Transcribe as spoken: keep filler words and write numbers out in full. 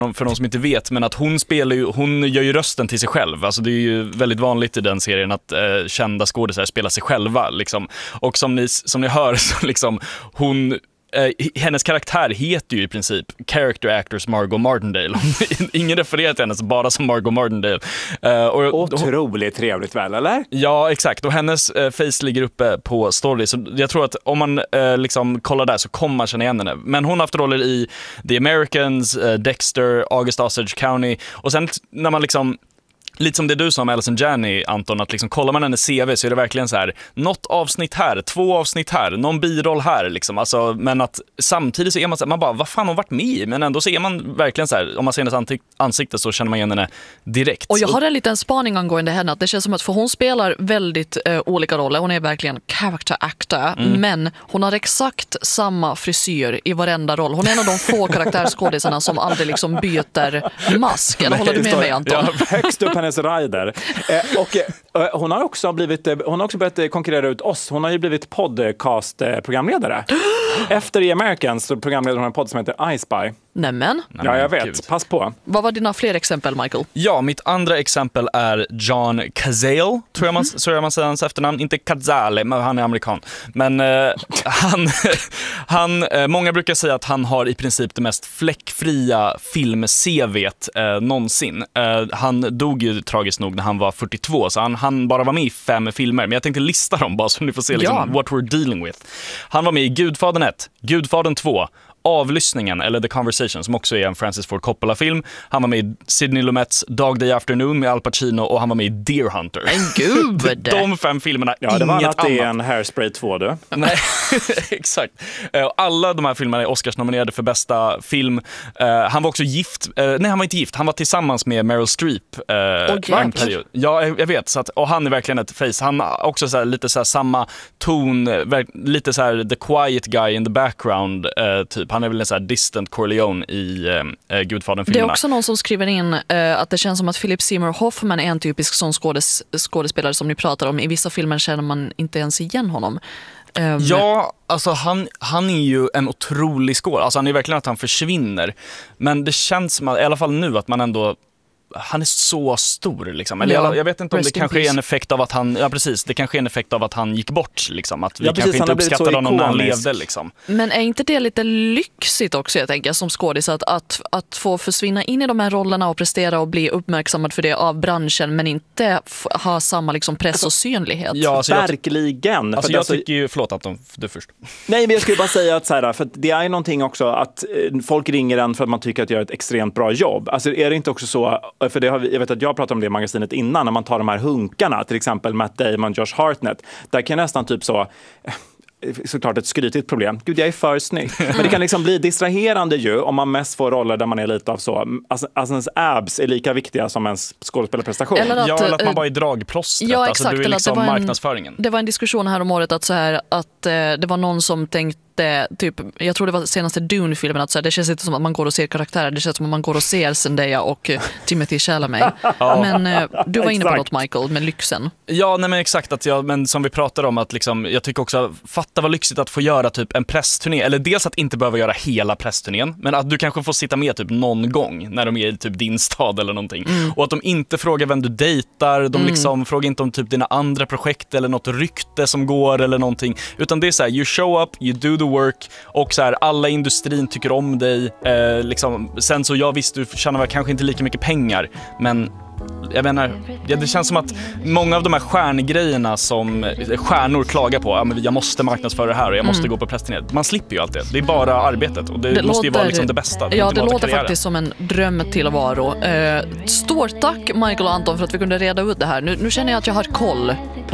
för de som inte vet, men att hon spelar ju, hon gör ju rösten till sig själv. Alltså det är ju väldigt vanligt i den serien att eh, kända skådespelare spelar sig själva liksom. Och som ni, som ni hör så liksom hon Uh, hennes karaktär heter ju i princip character actors Margot Martindale. Ingen refererar till henne bara som Margot Martindale. Uh, och, Otroligt trevligt väl, eller? Ja, exakt. Och hennes uh, face ligger uppe på story. Så jag tror att om man uh, liksom kollar där så kommer man känna igen henne. Men hon har haft roller i The Americans, uh, Dexter, August Osage County. Och sen när man liksom lite som det du sa med Allison Janney, Anton, att liksom kollar man hennes C V så är det verkligen så här, något avsnitt här, två avsnitt här, någon biroll här liksom. Alltså, men att samtidigt så är man så här, man bara, vad fan har hon varit med i? Men ändå så är man verkligen så här, om man ser hennes antik- ansikte så känner man igen henne direkt. Och jag har en liten spaning angående henne, att det känns som att, för hon spelar väldigt uh, olika roller, hon är verkligen character actor, mm. men hon har exakt samma frisyr i varenda roll. Hon är en av de få karaktärsskådisarna som aldrig liksom byter mask. Eller håller du med mig, Anton? Ja, högst upp hennes rider. Eh, och eh, hon har också blivit eh, hon har också börjat konkurrera ut oss. Hon har ju blivit podcast-programledare. Efter The Americans så programleder hon en podd som heter I Spy. Nämen. Ja, jag vet. Gud. Pass på. Vad var dina fler exempel, Michael? Ja, mitt andra exempel är John Cazale, tror jag man, mm-hmm. så jag man säger hans efternamn. Inte Cazale, men han är amerikan. Men eh, han, han eh, många brukar säga att han har i princip det mest fläckfria film-C V:t eh, någonsin. Eh, han dog ju tragiskt nog när han var fyrtiotvå, så han, han bara var med i fem filmer. Men jag tänkte lista dem bara så ni får se liksom, ja. what we're dealing with. Han var med i Gudfadern ett, Gudfadern två, Avlyssningen, eller The Conversation, som också är en Francis Ford Coppola-film. Han var med i Sidney Lumets Dog Day Afternoon med Al Pacino, och han var med i Deer Hunter. Men gud! De fem filmerna, ja, det var inget annat. Det är annat. en Hairspray två, du. Nej, exakt. Alla de här filmerna är Oscars-nominerade för bästa film. Han var också gift. Nej, han var inte gift. Han var tillsammans med Meryl Streep. Okay. En period. Ja, jag vet. Så att, och han är verkligen ett face. Han har också så här, lite så här, samma ton, lite så här the quiet guy in the background, typ. Han är väl en så här distant Corleone i äh, Gudfadern-filmerna. Det är också någon som skriver in äh, att det känns som att Philip Seymour Hoffman är en typisk sån skådes- skådespelare som ni pratar om. I vissa filmer känner man inte ens igen honom. Um, ja, alltså han, han är ju en otrolig skådespelare. Alltså han är verkligen att han försvinner. Men det känns som att, i alla fall nu, att man ändå... Han är så stor liksom. Eller ja, jag, jag vet inte om det kanske peace. är en effekt av att han, ja precis, det kanske är en effekt av att han gick bort liksom, att vi ja, kanske precis, inte uppskattade honom när han ikonisk. levde liksom. Men är inte det lite lyxigt också, jag tänker, som skådis, att, att, att få försvinna in i de här rollerna och prestera och bli uppmärksammad för det av branschen, men inte f- ha samma liksom press och synlighet? Ja, alltså jag, verkligen. alltså för jag alltså, tycker ju, förlåt att de, du först. Nej, men jag skulle bara säga att så här, för att det är någonting också att eh, folk ringer en för att man tycker att jag gör ett extremt bra jobb. Alltså är det inte också så, för det har vi, jag vet att jag pratade om det i magasinet innan, när man tar de här hunkarna, till exempel Matt Damon, Josh Hartnett, där kan nästan typ så, såklart ett skrytigt problem, gud jag är för snygg, men det kan liksom bli distraherande ju om man mest får roller där man är lite av så, alltså, alltså ens abs är lika viktiga som ens skådespelarprestation. Eller att, ja, eller att man bara är dragplåstret, ja, alltså exakt, du är liksom det var en, marknadsföringen. Det var en diskussion här om året att, så här, att eh, det var någon som tänkte typ, jag tror det var senaste Dune-filmen, att så här, det känns inte som att man går och ser karaktärer, det känns som att man går och ser Zendaya och uh, Timothée Chalamet. Men uh, du var inne på något, Michael, med lyxen. Ja, nej men exakt, att jag, men som vi pratar om, att liksom, jag tycker också, fatta vad lyxigt att få göra typ en pressturné, eller dels att inte behöva göra hela pressturnén, men att du kanske får sitta med typ någon gång när de är i typ din stad eller någonting, mm. och att de inte frågar vem du dejtar, de liksom mm. frågar inte om typ dina andra projekt eller något rykte som går eller någonting, utan det är så här, you show up, you do the work, och så här, alla i industrin tycker om dig, eh, liksom. Sen så, jag visst, du tjänar väl kanske inte lika mycket pengar, men jag menar, ja, det känns som att många av de här stjärngrejerna som stjärnor klagar på, ja, men jag måste marknadsföra det här och jag måste mm. gå på pressturné, man slipper ju allt det, det är bara arbetet, och det, det måste låter, ju vara liksom det bästa, det ja, det låter karriären. faktiskt som en dröm till att vara. eh, Stort tack Michael och Anton för att vi kunde reda ut det här. Nu, nu känner jag att jag har koll